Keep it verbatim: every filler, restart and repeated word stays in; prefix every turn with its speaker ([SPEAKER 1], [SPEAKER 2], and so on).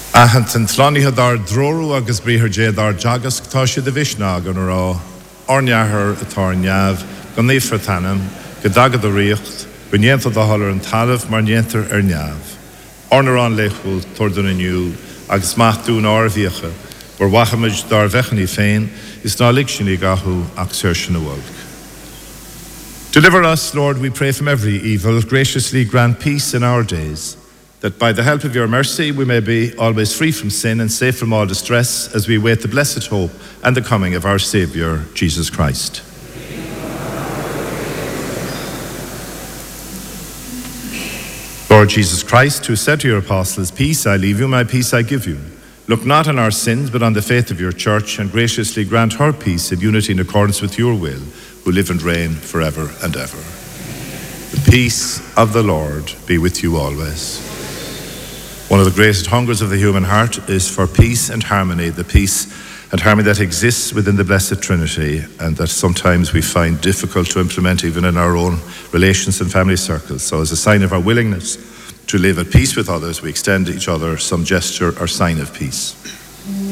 [SPEAKER 1] Ahant an tlánithe dar droru agus bríthir jé dar jagas tá si de visna gan rá orneahar atá neamh gan nífra tanam go dagad a riocht bunéanta da hallar an talamh mar néantar ar neamh. Ornarán lechúil tordun aniu agus machtún áirvíocha or wachamid dar vechani féin is ná likshini gahu ach sershin awolk. Deliver us, Lord, we pray, from every evil. Graciously grant peace in our days, that by the help of your mercy we may be always free from sin and safe from all distress as we wait the blessed hope and the coming of our Saviour, Jesus Christ. Lord Jesus Christ, who said to your apostles, "Peace I leave you, my peace I give you," look not on our sins, but on the faith of your church, and graciously grant her peace and unity in accordance with your will, who live and reign forever and ever. The peace of the Lord be with you always. One of the greatest hungers of the human heart is for peace and harmony, the peace and harmony that exists within the Blessed Trinity, and that sometimes we find difficult to implement even in our own relations and family circles. So as a sign of our willingness to live at peace with others, we extend each other some gesture or sign of peace.